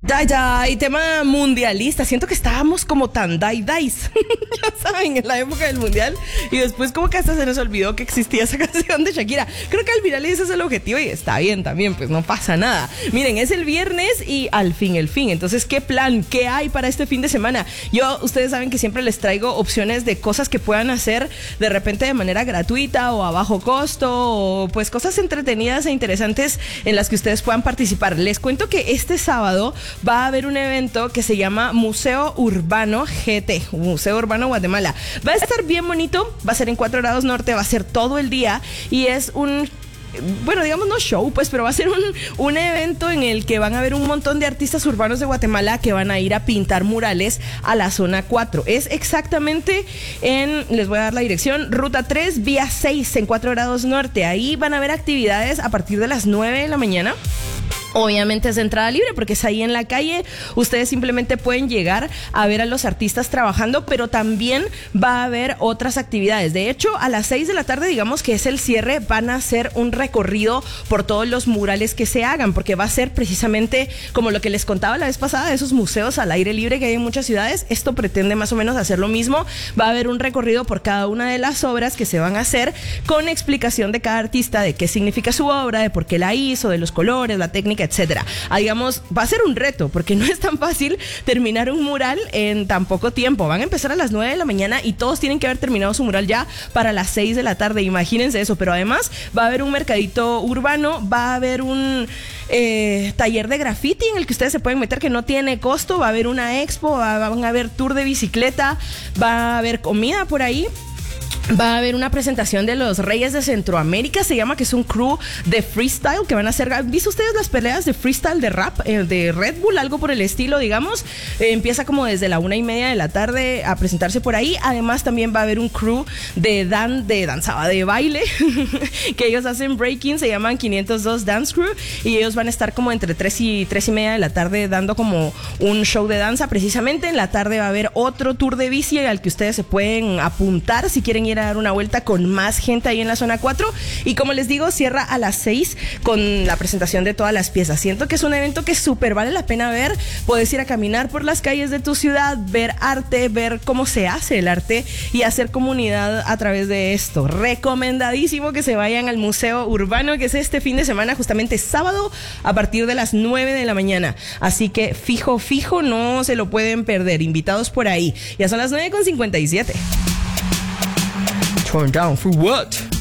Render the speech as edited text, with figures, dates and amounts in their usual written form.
Y tema mundialista. Siento que estábamos como tan dice. Ya saben, en la época del mundial. Y después como que hasta se nos olvidó que existía esa canción de Shakira. Creo que al final ese es el objetivo y está bien también, pues no pasa nada. Miren, es el viernes y al fin el fin. Entonces, ¿qué plan? ¿Qué hay para este fin de semana? Ustedes saben que siempre les traigo opciones de cosas que puedan hacer de repente de manera gratuita o a bajo costo, o pues cosas entretenidas e interesantes en las que ustedes puedan participar. Les cuento que este sábado va a haber un evento que se llama Museo Urbano GT, Museo Urbano Guatemala. Va a estar bien bonito, va a ser en 4 grados norte, va a ser todo el día y es un... bueno, digamos no show, pues, pero va a ser un evento en el que van a haber un montón de artistas urbanos de Guatemala que van a ir a pintar murales a la zona 4. Es exactamente les voy a dar la dirección, ruta 3, vía 6, en 4 grados norte. Ahí van a haber actividades a partir de las 9 de la mañana. Obviamente es de entrada libre porque es ahí en la calle. Ustedes simplemente pueden llegar a ver a los artistas trabajando, pero también va a haber otras actividades. De hecho, a las 6 de la tarde, digamos que es el cierre, van a hacer un recorrido por todos los murales que se hagan, porque va a ser precisamente como lo que les contaba la vez pasada, de esos museos al aire libre que hay en muchas ciudades. Esto pretende más o menos hacer lo mismo. Va a haber un recorrido por cada una de las obras que se van a hacer, con explicación de cada artista de qué significa su obra, de por qué la hizo, de los colores, la técnica, etcétera. Digamos, va a ser un reto porque no es tan fácil terminar un mural en tan poco tiempo. Van a empezar a las 9 de la mañana y todos tienen que haber terminado su mural ya para las 6 de la tarde. Imagínense eso, pero además va a haber un mercadito urbano, va a haber un taller de graffiti en el que ustedes se pueden meter que no tiene costo, va a haber una expo, van a haber tour de bicicleta, va a haber comida por ahí. Va a haber una presentación de los Reyes de Centroamérica, se llama, que es un crew de freestyle que van a hacer. ¿Han visto ustedes las peleas de freestyle de rap de Red Bull? Algo por el estilo, digamos. Empieza como desde la 1:30 de la tarde a presentarse por ahí. Además también va a haber un crew de baile, que ellos hacen breaking, se llaman 502 Dance Crew, y ellos van a estar como entre 3 y 3:30 de la tarde dando como un show de danza. Precisamente en la tarde va a haber otro tour de bici al que ustedes se pueden apuntar si quieren ir a dar una vuelta con más gente ahí en la zona 4. Y como les digo, cierra a las 6 con la presentación de todas las piezas. Siento que es un evento que súper vale la pena ver. Puedes ir a caminar por las calles de tu ciudad, ver arte, ver cómo se hace el arte y hacer comunidad a través de esto. Recomendadísimo que se vayan al Museo Urbano, que es este fin de semana, justamente sábado, a partir de las 9 de la mañana. Así que fijo, no se lo pueden perder. Invitados por ahí. Ya son las 9:57. Torn down for what?